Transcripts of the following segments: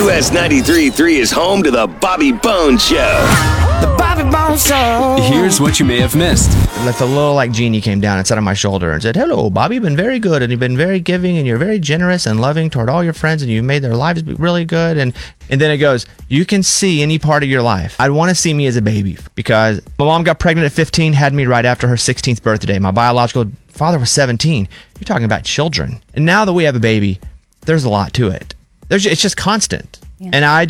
US 93.3 is home to the Bobby Bones Show. The Bobby Bones Show. Here's what you may have missed. If a little like genie came down and sat on my shoulder and said, "Hello, Bobby, you've been very good and you've been very giving and you're very generous and loving toward all your friends and you've made their lives be really good." And then it goes, "You can see any part of your life." I'd want to see me as a baby because my mom got pregnant at 15, had me right after her 16th birthday. My biological father was 17. You're talking about children. And now that we have a baby, there's a lot to it. It's just constant. Yeah. And I'm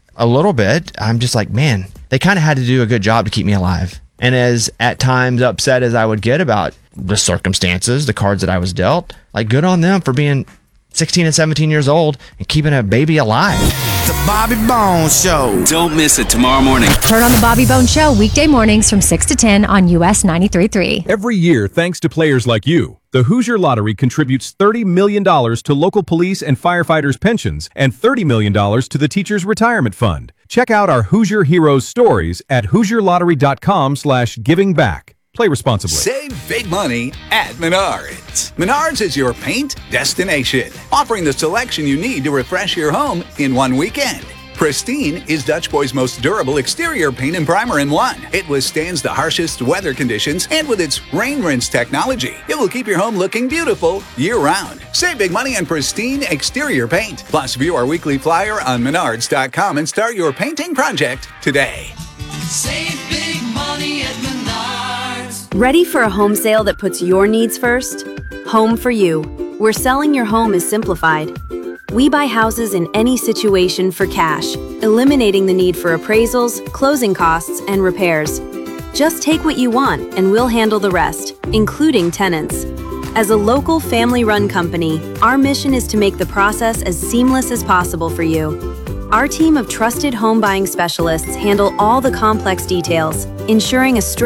just like, man, they kind of had to do a good job to keep me alive. And as at times upset as I would get about the circumstances, the cards that I was dealt, like good on them for being 16 and 17 years old and keeping a baby alive. The Bobby Bones Show. Don't miss it tomorrow morning. Turn on the Bobby Bones Show weekday mornings from 6 to 10 on US 93.3. Every year, thanks to players like you, the Hoosier Lottery contributes $30 million to local police and firefighters' pensions and $30 million to the Teachers' Retirement Fund. Check out our Hoosier Heroes stories at HoosierLottery.com/givingback. Play responsibly. Save big money at Menards. Menards is your paint destination, offering the selection you need to refresh your home in one weekend. Pristine is Dutch Boy's most durable exterior paint and primer in one. It withstands the harshest weather conditions, and with its rain rinse technology, it will keep your home looking beautiful year-round. Save big money on Pristine exterior paint. Plus, view our weekly flyer on Menards.com and start your painting project today. Save big money at Menards. Ready for a home sale that puts your needs first? Home for You, where selling your home is simplified. We buy houses in any situation for cash, eliminating the need for appraisals, closing costs, and repairs. Just take what you want and we'll handle the rest, including tenants. As a local family-run company, our mission is to make the process as seamless as possible for you. Our team of trusted home buying specialists handle all the complex details, ensuring a